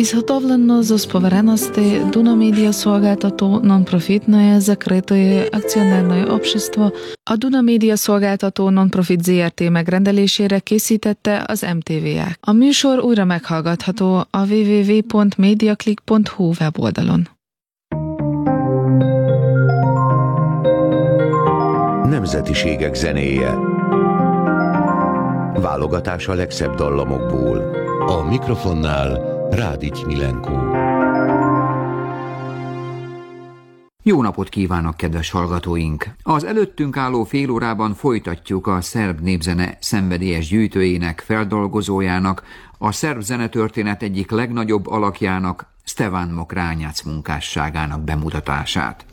Изготовлено за поверености Дуна Медиа szolgáltató non-profitное закрытое акционерное общество, a Duna Média szolgáltató non-profit ZRT megrendelésére készítette az MTV-ák. A műsor újra meghallgatható a www.mediaclick.hu weboldalon. Nemzetiségek zenéje. Válogatás a legszebb dallamokból. A mikrofonnál Rádics Milenkó. Jó napot kívánok, kedves hallgatóink! Az előttünk álló fél órában folytatjuk a szerb népzene szenvedélyes gyűjtőjének, feldolgozójának, a szerb zenetörténet egyik legnagyobb alakjának, Stevan Mokrányac munkásságának bemutatását.